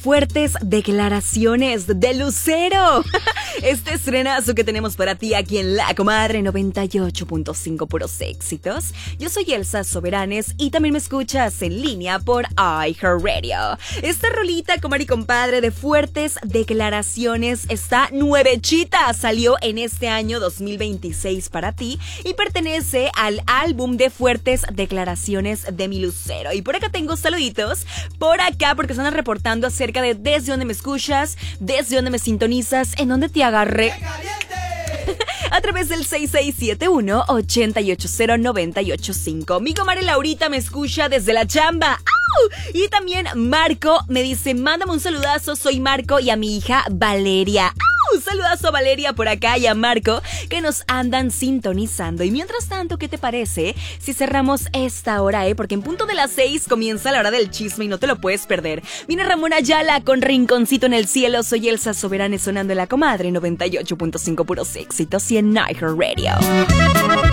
Fuertes Declaraciones de Lucero. Este estrenazo que tenemos para ti aquí en La Comadre 98.5 puros éxitos. Yo soy Elsa Soberanes y también me escuchas en línea por iHeartRadio. Esta rolita, comadre y compadre, de Fuertes Declaraciones está nuevechita. Salió en este año 2026 para ti y pertenece al álbum de Fuertes Declaraciones de mi Lucero. Y por acá tengo saluditos, por acá porque están reportando acerca de desde dónde me escuchas, desde dónde me sintonizas, en dónde te agarré. A través del 6671-880-985. Mi comadre Laurita me escucha desde la chamba. ¡Au! Y también Marco me dice, mándame un saludazo, soy Marco, y a mi hija Valeria. ¡Au! Un saludazo a Valeria por acá y a Marco que nos andan sintonizando. Y mientras tanto, ¿qué te parece si cerramos esta hora, Porque en punto de las 6 comienza la hora del chisme y no te lo puedes perder. Viene Ramón Ayala con Rinconcito en el Cielo. Soy Elsa Soberanes sonando en La Comadre 98.5 puros éxitos y en iHeartRadio.